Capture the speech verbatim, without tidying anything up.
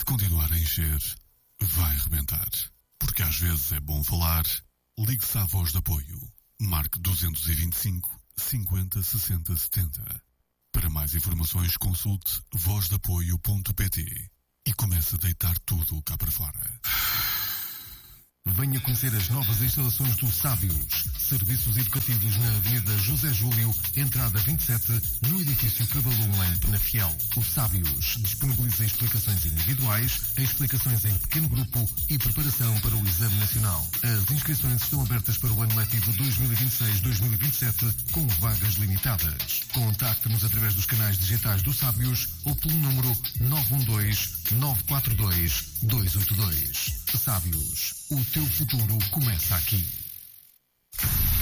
continuar a encher, vai rebentar. Porque às vezes é bom falar. Ligue-se à Voz de Apoio. Marque duzentos e vinte e cinco, cinquenta, sessenta, setenta. Para mais informações consulte voz de apoio ponto pt e comece a deitar tudo cá para fora. Venha conhecer as novas instalações do Sábios. Serviços educativos na Avenida José Júlio, entrada vinte e sete, no edifício Cavalum, em Penafiel. O Sábios disponibiliza explicações individuais, explicações em pequeno grupo e preparação para o Exame Nacional. As inscrições estão abertas para o ano letivo dois mil e vinte e seis dois mil e vinte e sete, com vagas limitadas. Contacte-nos através dos canais digitais do Sábios ou pelo número nove um dois, nove quatro dois, dois oito dois. Sábios, o teu futuro começa aqui.